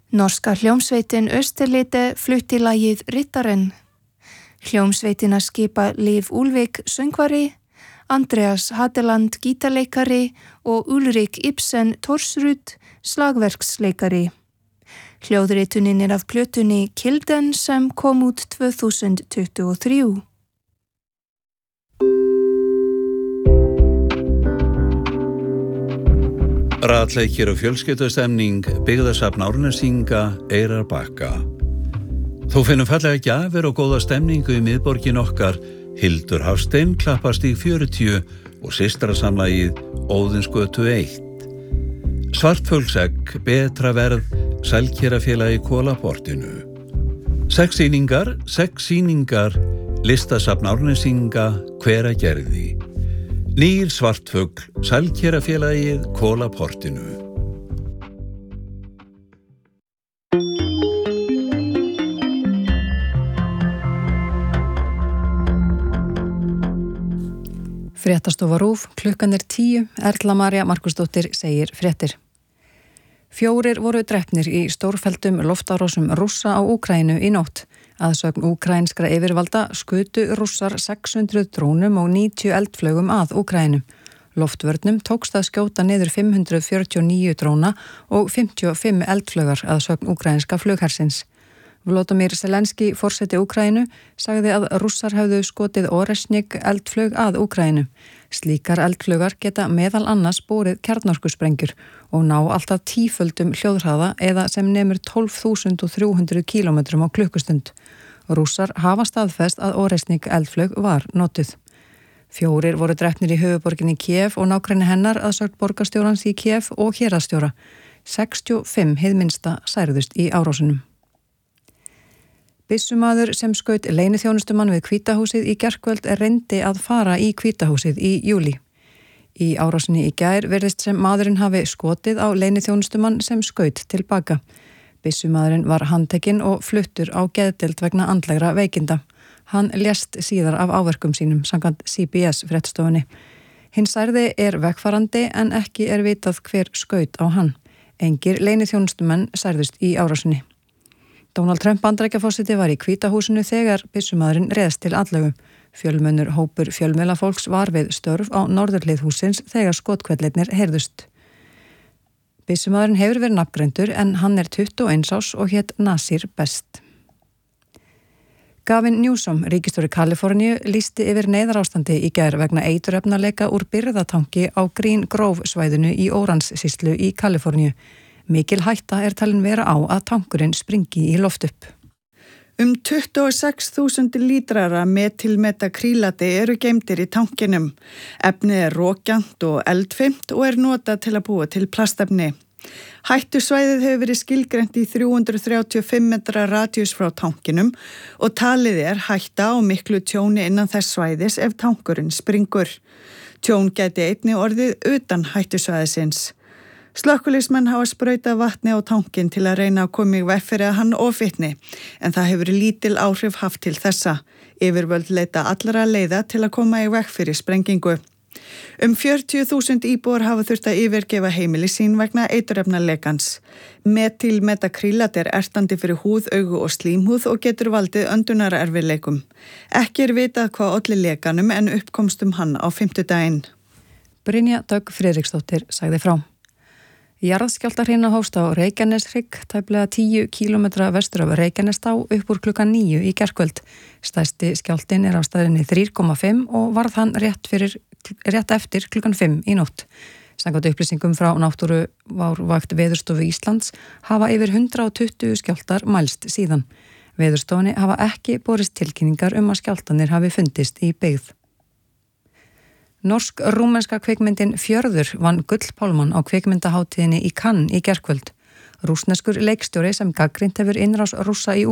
Norska hljómsveitin Österlite flutti lagið Rittaren. Hljómsveitina skipa Liv Úlvik söngvari, Andreas Hadeland gítarleikari og Ulrik Ibsen Torsrud slagverksleikari. Hljóðritunin af plötunni Kilden sem kom út 2023. Ratleikir og fjölskyldustemning, byggðasafn Árnesinga, Eyrarbakka. Þó finnum fallega gjafir og góða stemningu í miðborgin okkar, Hildur Hafstein Klapparstíg 40 og systrasamlagið Óðinsgötu 1. Svartfuglsegg, betra verð, Sælkerafélagi Kólaportinu. 6 sýningar, listasafn Árnesinga, Hveragerði. Nýr svartfugl, Sælkerafélagið Kólaportinu. Fréttastofa RÚV, klukkan 10, Erla María Markusdóttir segir fréttir. 4 voru drepnir í stórfelldum loftárásum Rússa á Úkraínu í nótt. Aðsögn úkraínskra yfirvalda skutu Rússar 600 drónum og 90 eldflaugum að Úkraínu. Loftvörnum tókst að skjóta niður 549 dróna og 55 eldflaugar aðsögn úkraínska flughersins. Volodymyr Zelenský, forseti Úkraínu, sagði að Rússar hefðu skotið Oresnik eldflaug að Úkraínu. Slíkar eldflaugar geta meðal annars borið kjarnorkusprengjur og ná alltaf 10-földum hljóðhraða eða sem nemur 12.300 km á klukkustund. Rússar hafa staðfest að Oresnik eldflaug var notuð. 4 voru drepnir í höfuðborginni Kiev og nágrenni hennar að sögn borgarstjórans í Kiev og héraðsstjóra. 65 hið minnsta særðust í árásunum. Byssumaður sem skaut leyniþjónustumann við Hvítahúsið í gærkvöld reyndi að fara í Hvítahúsið í júlí. Í árásinni í gær virðist sem maðurinn hafi skotið á leyniþjónustumann sem skaut tilbaka. Byssumaðurinn var handtekinn og fluttur á geðdeild vegna andlegra veikinda. Hann lést síðar af áverkum sínum samkvæmt CBS fréttastofunni. Hinn særði vegfarandi en ekki vitað hver skaut á hann. Engir leyniþjónustumenn særðust í árásinni. Donald Trump Bandaríkjaforseti var í Hvítahúsinu þegar byssumaðurinn réðst til atlögu. Fjölmennur hópur fjölmiðlafólks var við störf á norðurhlið hússins þegar skotkvelleirnir heyrðust. Byssumaðurinn hefur verið nafngreindur en hann 21 árs og hét Nasir Best. Gavin Newsom, ríkisstjóri Kaliforníu, lýsti yfir neyðarástandi í gær vegna eiturefnaleka úr birgðatanki á Green Grove svæðinu í Orange-sýslu í Kaliforníu. Mikil hætta talin vera á að tankurinn springi í loft upp. 26.000 lítrar metilmetakrílati eru geymdir í tankinum. Efnið rókjant og eldfimt og notað til að búa til plastefni. Hættusvæðið hefur verið skilgreint í 335 metra radíus frá tankinum og talið hætta á miklu tjóni innan þess svæðis ef tankurinn springur. Tjón gæti einnig orðið utan hættusvæðisins. Slökkviliðsmenn hafa sprautað vatni á tankinn til að reyna að koma í veg fyrir að hann ofvitni, en það hefur lítil áhrif haft til þessa. Yfirvöld leita allra leiða til að koma í veg fyrir sprengingu. 40.000 íbúar hafa þurft að yfirgefa heimili sín vegna eiturefnalekans. Metilmetakrílat ertandi fyrir húð, augu og slímhúð og getur valdið öndunarerfiðleikum. Ekki vitað hvað olli lekanum en uppkomstum hann á 5. Brynja Dögg Friðriksdóttir sagði frá. Jarðskjálftahrina hófst á Reykjaneshrygg, tæplega 10 km vestur af Reykjanestá upp úr klukkan 9 í gærkvöld. Stærsti skjálftinn á stærðinni 3,5 og varð hann rétt eftir klukkan 5 í nótt. Samkvæmt upplýsingum frá Náttúruvárvakt Veðurstofu Íslands hafa yfir 120 skjálftar mælst síðan. Veðurstofunni hafa ekki borist tilkynningar að skjálftanir hafi fundist í byggð. Norsk-rúmenska kvikmyndin Fjörður vann gullpálmann á kvikmyndahátíðinni í Cannes í gærkvöld. Rússneskur leikstjóri sem gagnrýnt hefur innrás Rússa í